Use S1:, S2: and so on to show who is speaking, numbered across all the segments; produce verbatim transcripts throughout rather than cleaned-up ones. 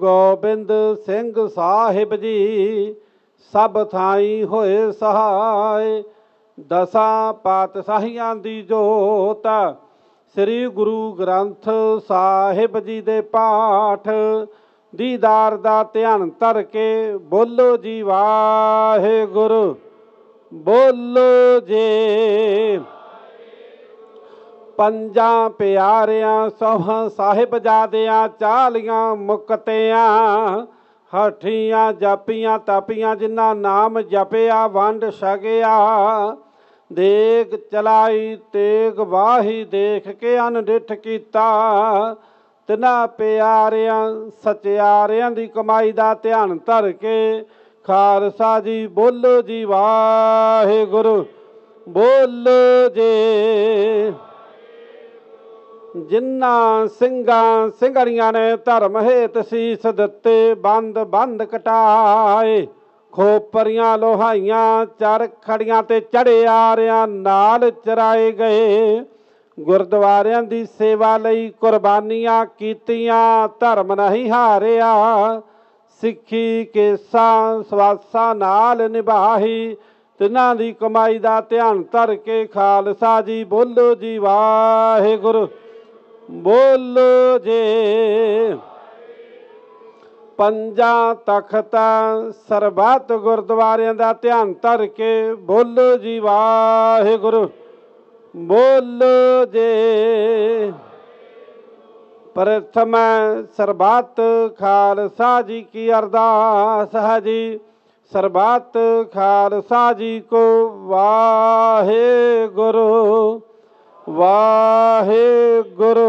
S1: गोबिंद सिंह साहिब जी सब थाई होए सहाय। दसां पातशाहियां दी जोत श्री गुरु ग्रंथ साहिब जी दे पाठ दीदार दा ध्यान धर के बोलो जी वाहिगुरु। बोलो जे पंजा प्यारियां सौहां साहिबजादियां चालियां मुक्तियां हठियां जपियां तपियां जिन्ना नाम जपिया वंड छकिया। देग चलाई तेग वाही देख के अनडिठ कीता। तिन्हां प्यारियां सचियारियां दी कमाई दा ध्यान धर के खालसा जी बोलो जी वाहिगुरु। बोलो जे जिन्ना ਸਿੰਘਾਂ ਸਿੰਘੜੀਆਂ ने धर्म हेत सीस दिते बंद बंद कटाए। खोपरियां लोहाइयां चर खड़ियां ते चढ़े आरियां नाल चराए गए। गुरद्वारियां दी सेवा लई कुर्बानियां कीतियां धर्म नहीं हारिया। सिੱਖੀ केसां ਸਵਾਸਾਂ नाल निभाही तिन्हां दी कमाई दा ध्यान धर के खालसा जी बोलो जी वाहिगुरु। बोलो जे पंजा तख्तां सरबत गुरद्वारियां दा ध्यान धर के बोलो जी वाहिगुरु। बोलो जे प्रथम सरबत खालसा जी की अरदास है जी। सरबत खालसा जी को वाहिगुरु वाहिगुरु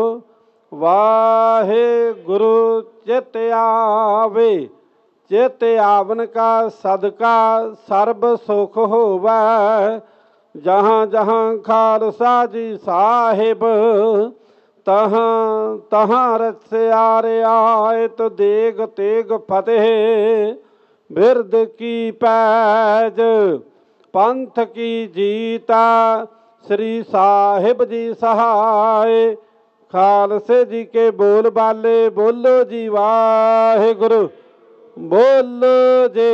S1: वाहिगुरु। चित आवे चित आवन का सदका सर्ब सुख होवै। जहाँ जहाँ खालसा जी साहिब तहाँ तहाँ रस्या रियायत देग तेग फतेह। बिरद की पैज पंथ की जीता श्री साहिब जी सहाय। खालसे जी के बोल बाले बोलो जी वाहिगुरु। बोलो जे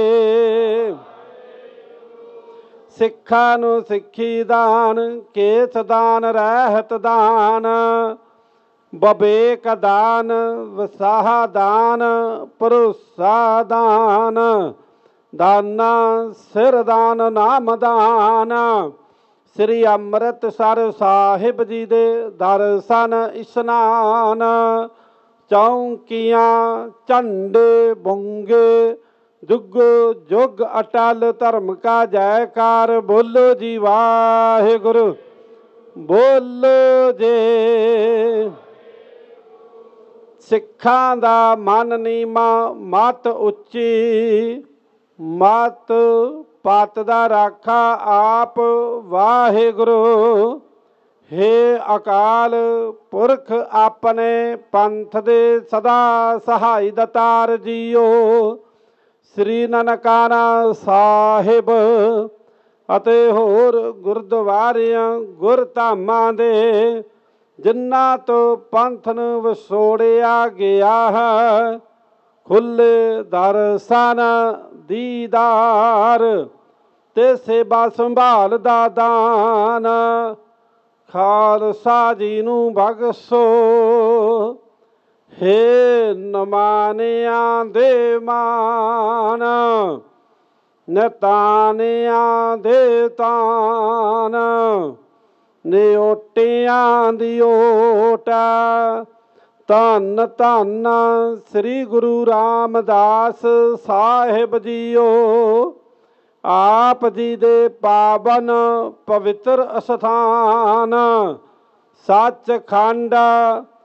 S1: सिक्खा नूं सिक्खी दान केस दान रहत दान। बबेक दान वसाह दान भरोसा दान। दाना सिर दान नाम दान। श्री अमृतसर साहिब जी दे दर्शन इशनान। चौंकियां झंडे बुंगे जुग जुग अटल धर्म का जयकार। बोलो जी वाहिगुरु। बोलो जे सिक्खां दा मन नीमा मत उच्ची। मत पत दा राखा आप वाहिगुरु। हे अकाल पुरख अपने पंथ दे सदा सहाय दतार जीओ। श्री ननकाना साहिब ਅਤੇ ਹੋਰ ਗੁਰਦੁਆਰਿਆਂ ਗੁਰਧਾਮਾਂ ਦੇ ਜਿਨ੍ਹਾਂ ਤੋਂ ਪੰਥ ਨੂੰ ਵਿਛੋੜਿਆ ਗਿਆ ਹੈ। ਖੁੱਲ੍ਹੇ ਦਰਸ਼ਨ ਦੀਦਾਰ ਤੇ ਸੇਵਾ ਸੰਭਾਲ ਦਾ ਦਾਨ ਖਾਲਸਾ ਜੀ ਨੂੰ ਬਖਸ਼ੋ। हे ਨਮਾਨਿਆਂ ਦੇ ਮਾਨ ਨਤਾਨਿਆਂ ਦੇ ਤਾਨ ਨਿਓਟਿਆਂ ਦੀ ਓਟ। ਧੰਨ ਧੰਨ ਸ੍ਰੀ ਗੁਰੂ ਰਾਮਦਾਸ ਸਾਹਿਬ ਜੀਓ। ਆਪ ਜੀ ਦੇ ਪਾਵਨ ਪਵਿੱਤਰ ਅਸਥਾਨ ਸੱਚਖੰਡ